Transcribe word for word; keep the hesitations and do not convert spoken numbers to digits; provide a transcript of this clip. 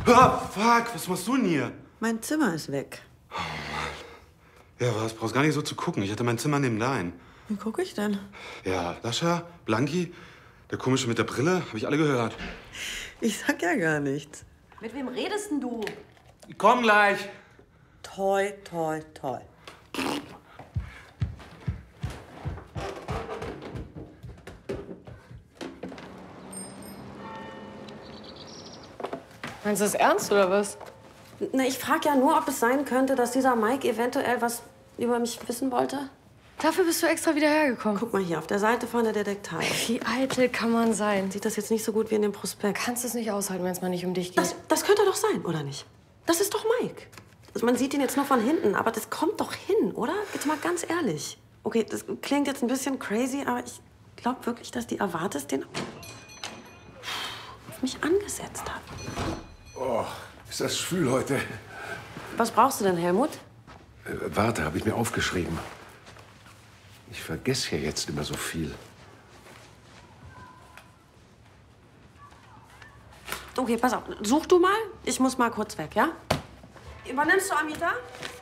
Ah, fuck, was machst du denn hier? Mein Zimmer ist weg. Oh Mann. Ja, was? Brauchst gar nicht so zu gucken. Ich hatte mein Zimmer neben dein. Wie gucke ich denn? Ja, Lascha, Blanki, der Komische mit der Brille, habe ich alle gehört. Ich sag ja gar nichts. Mit wem redest denn du? Komm gleich. Toi, toi, toi. Meinst du das ernst, oder was? Na, ich frage ja nur, ob es sein könnte, dass dieser Mike eventuell was über mich wissen wollte. Dafür bist du extra wieder hergekommen. Guck mal hier, auf der Seite von der Detektei. Wie eitel kann man sein? Sieht das jetzt nicht so gut wie in dem Prospekt? Kannst es nicht aushalten, wenn es mal nicht um dich geht. Das, das könnte doch sein, oder nicht? Das ist doch Mike. Also man sieht ihn jetzt nur von hinten, aber das kommt doch hin, oder? Jetzt mal ganz ehrlich. Okay, das klingt jetzt ein bisschen crazy, aber ich glaube wirklich, dass die Avatis den auf mich angesetzt hat. Oh, ist das schwül heute. Was brauchst du denn, Helmut? Äh, warte, habe ich mir aufgeschrieben. Ich vergesse ja jetzt immer so viel. Okay, pass auf. Such du mal. Ich muss mal kurz weg, ja? Übernimmst du, Amita?